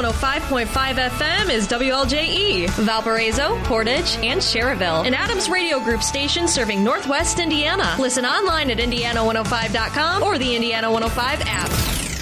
105.5 FM is WLJE, Valparaiso, Portage, and Cherryville, an Adams Radio Group station serving Northwest Indiana. Listen online at Indiana105.com or the Indiana 105 app.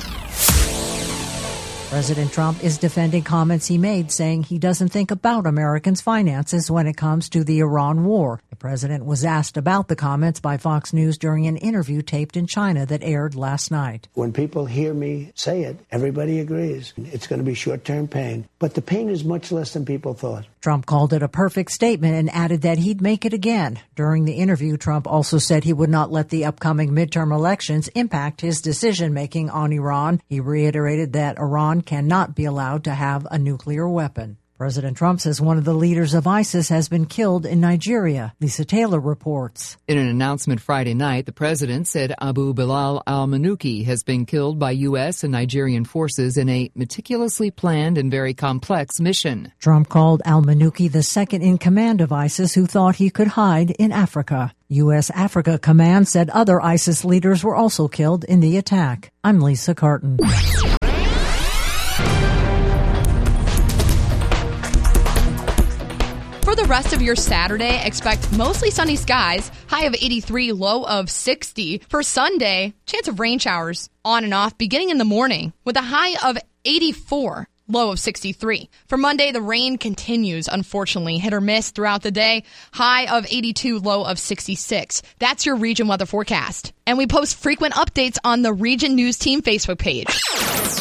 President Trump is defending comments he made, saying he doesn't think about Americans' finances when it comes to the Iran war. The president was asked about the comments by Fox News during an interview taped in China that aired last night. When people hear me say it, everybody agrees. It's going to be short-term pain, but the pain is much less than people thought. Trump called it a perfect statement and added that he'd make it again. During the interview, Trump also said he would not let the upcoming midterm elections impact his decision-making on Iran. He reiterated that Iran cannot be allowed to have a nuclear weapon. President Trump says one of the leaders of ISIS has been killed in Nigeria. Lisa Taylor reports. In an announcement Friday night, the president said Abu Bilal al-Manuki has been killed by U.S. and Nigerian forces in a meticulously planned and very complex mission. Trump called al-Manuki the second in command of ISIS who thought he could hide in Africa. U.S. Africa Command said other ISIS leaders were also killed in the attack. I'm Lisa Carton. For the rest of your Saturday, expect mostly sunny skies, high of 83, low of 60. For Sunday, chance of rain showers on and off beginning in the morning with a high of 84, low of 63. For Monday, the rain continues, unfortunately, hit or miss throughout the day, high of 82, low of 66. That's your Region weather forecast. And we post frequent updates on the Region News Team Facebook page.